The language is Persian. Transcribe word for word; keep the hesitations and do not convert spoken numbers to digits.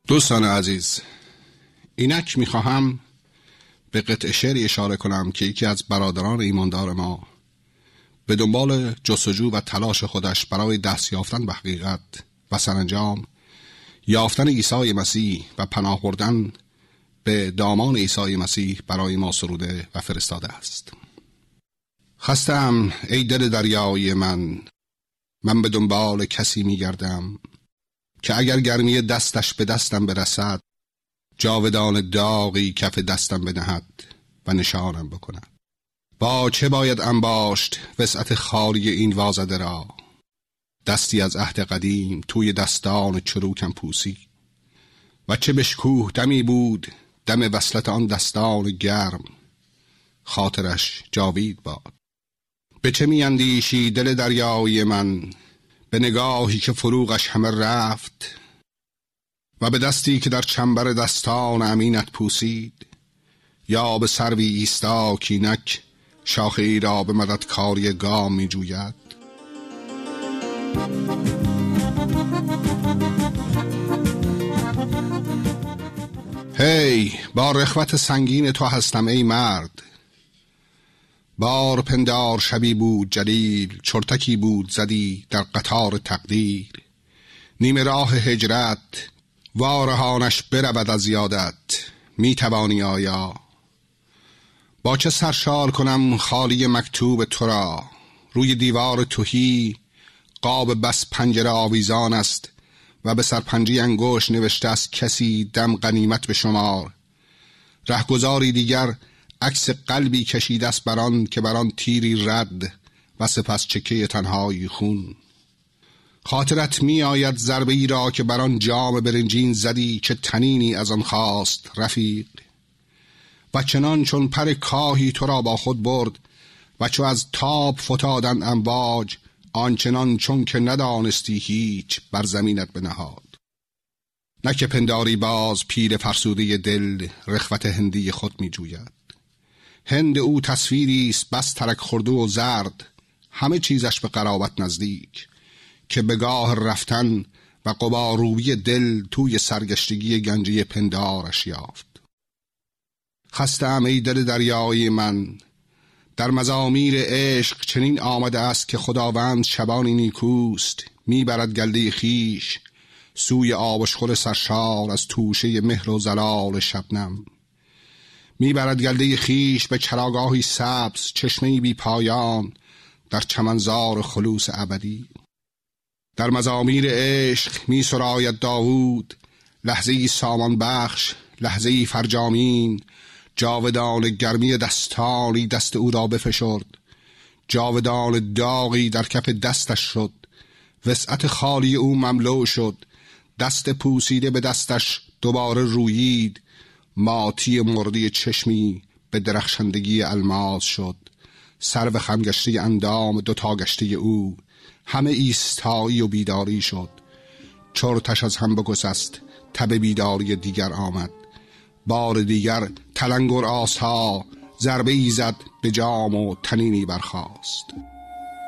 دوستان عزیز، اینک میخواهم به قطع شعری اشاره کنم که یکی از برادران ایماندار ما به دنبال جستجو و تلاش خودش برای دست یافتن به حقیقت و سرانجام یافتن عیسی مسیح و پناه بردن به دامان عیسی مسیح برای ما سروده و فرستاده است. خستم ای دل دریای من، من به دنبال کسی میگردم که اگر گرمی دستش به دستم برسد، جاودان داغی کف دستم بنهد و نشانم بکند. با چه باید انباشت وسعت خالی این وازده را؟ دستی از عهد قدیم توی دستان چروکم پوسی. و چه بشکوه دمی بود دم وصلت آن دستان گرم، خاطرش جاوید باد. به چه می اندیشی دل دریای من، به نگاهی که فروغش همه رفت و به دستی که در چنبر دستان امینت پوسید؟ یا به سروی ایستا کینک شاخه ای را به مددکاری گام می جوید؟ هی با رخوت سنگین تو هستم ای مرد. بار پندار شبی بود جلیل، چرتکی بود زدی در قطار تقدیر. نیمه راه هجرت وارهانش برود از یادت، می توانی آیا؟ با چه سرشار کنم خالی مکتوب تو را؟ روی دیوار تهی قاب بس پنجره آویزان است و به سرپنجی انگشت نوشته است کسی دم غنیمت به شمار. رهگذاری دیگر عکس قلبی کشیده است بران که بران تیری رد و سپس چکه تنهایی خون. خاطرت می آید ضربه ای را که بران جام برنجین زدی، چه تنینی از آن خواست رفیق. و چنان چون پر کاهی تو را با خود برد و چو از تاب فتادند امواج، آنچنان چون که ندانستی هیچ بر زمینت بنهاد. نه که پنداری باز پیر فرسوده دل رخوت هندی خود می جوید. هند او تصویری است بس ترک خورده و زرد، همه چیزش به قرابت نزدیک، که به گاه رفتن و قبارویی دل توی سرگشتگی گنجه پندارش یافت. خسته‌ام ای دل دریای من، در مزامیر عشق چنین آمده است که خداوند شبانی نیکوست، میبرد گلده خیش سوی آبشخور سرشار از توشه مهر و زلال شبنم. میبرد گلده خیش به چراگاهی سبز، چشمه‌ای بی پایان در چمنزار خلوص ابدی. در مزامیر عشق می سراید داوود لحظه‌ای سامان بخش، لحظه‌ای فرجامین. جاودان گرمی دستانی دست او را بفشرد، جاودان داغی در کف دستش شد. وسعت خالی او مملو شد، دست پوسیده به دستش دوباره رویید. ماتی مردی چشمی به درخشندگی الماس شد. سرو خمگشته اندام دوتا گشته او همه ایستایی و بیداری شد. چرتش از هم بگسست، تب بیداری دیگر آمد. بار دیگر تلنگر آسا ضربه ای زد به جام و تنینی برخاست.